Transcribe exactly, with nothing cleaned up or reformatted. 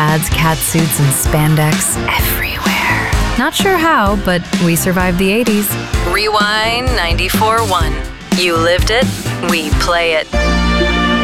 pads, cat suits, and spandex everywhere. Not sure how, but we survived the eighties. Rewind ninety-four point one. You lived it, we play it.